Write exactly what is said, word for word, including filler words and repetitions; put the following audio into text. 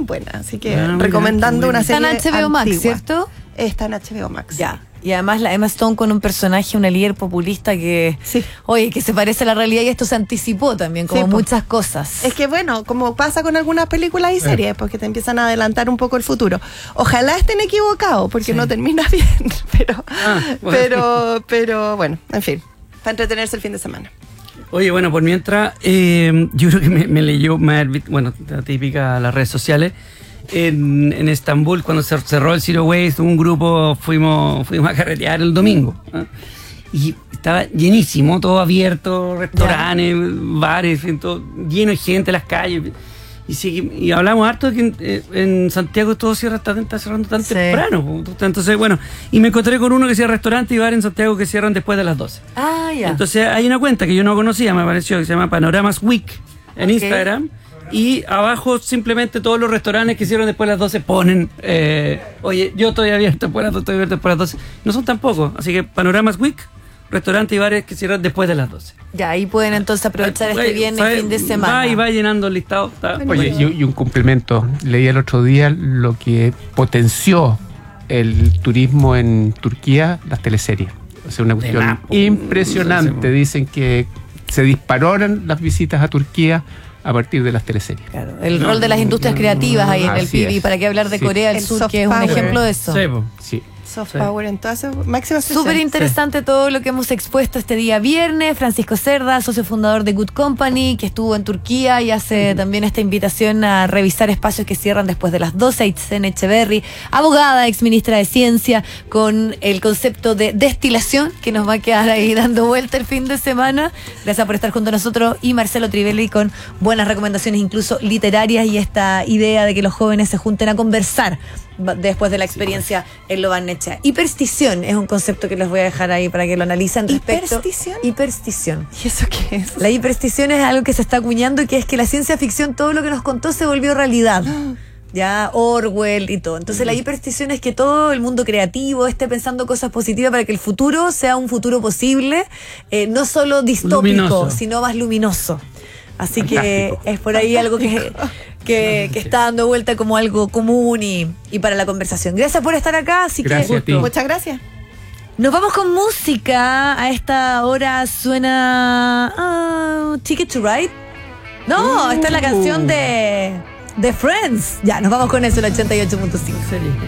bien buena, así que Ah, recomendando mira, una serie Está en H B O Max, antigua. ¿cierto? Está en H B O Max. Ya. Y además la Emma Stone con un personaje, una líder populista que, Sí. oye, que se parece a la realidad y esto se anticipó también, como Sí, po. muchas cosas. Es que bueno, como pasa con algunas películas y series, porque te empiezan a adelantar un poco el futuro. Ojalá estén equivocados, porque Sí. no termina bien, pero, Ah, bueno. pero, pero bueno, en fin, para entretenerse el fin de semana. Oye, bueno, por mientras, eh, yo creo que me, me leyó, me- bueno, la típica, las redes sociales. En, en Estambul, cuando se cerró el Zero Waste, un grupo fuimos, fuimos a carretear el domingo. ¿eh? Y estaba llenísimo, todo abierto, restaurantes, bares, en todo, lleno de gente, las calles. Y, sí, y hablamos harto de que en, eh, en Santiago todo cierra, está, está cerrando tan Sí. temprano. Entonces, bueno, y me encontré con uno que cierra restaurante y bar en Santiago que cierran después de las doce. Ah, ya. Entonces hay una cuenta que yo no conocía, me pareció, que se llama Panoramas Week en Ok. Instagram. Y abajo simplemente todos los restaurantes que cierran después de las doce ponen, eh, oye, yo estoy abierto después de las doce, estoy abierto después de las doce. No son tampoco, así que Panoramas Week, restaurantes y bares que cierran después de las doce. Ya, ahí pueden entonces aprovechar este Oye, viernes, ¿sabe? fin de semana. Va y va llenando el listado. Está Oye, bueno. y, y un complemento. Leí el otro día lo que potenció el turismo en Turquía, las teleseries. O sea, una cuestión más, po. impresionante. Dicen que se dispararon las visitas a Turquía a partir de las teleseries. Claro, el rol de las industrias creativas ahí en el Así P I B, es. para qué hablar de Sí. Corea del El Sur, soft que es un power. ejemplo de eso. Sí, po. Sí. Soft Sí. power en toda su máxima expresión. Súper interesante todo lo que hemos expuesto este día viernes. Francisco Cerda, socio fundador de Good Company, que estuvo en Turquía y hace también esta invitación a revisar espacios que cierran después de las doce. Aitken Echeverry, abogada, ex ministra de Ciencia, con el concepto de destilación que nos va a quedar ahí dando vuelta el fin de semana. Gracias por estar junto a nosotros. Y Marcelo Trivelli con buenas recomendaciones, incluso literarias, y esta idea de que los jóvenes se junten a conversar después de la experiencia en Lo Barnechea. Hiperstición es un concepto que les voy a dejar ahí para que lo analicen respecto. ¿Hiperstición? Hiperstición. ¿Y eso qué es? La hiperstición es algo que se está acuñando y que es que la ciencia ficción, todo lo que nos contó se volvió realidad. Ya, Orwell y todo. Entonces la hiperstición es que todo el mundo creativo esté pensando cosas positivas para que el futuro sea un futuro posible, eh, no solo distópico, Luminoso. sino más luminoso. Así que Fantástico. es por ahí algo que, que, que está dando vuelta como algo común y, y para la conversación. Gracias por estar acá, así Gracias que a ti. Muchas gracias. nos vamos con música. A esta hora suena ah, Ticket to Ride. No, esta es la canción de, de Friends. Ya, nos vamos con eso, el ochenta y ocho punto cinco. Serie.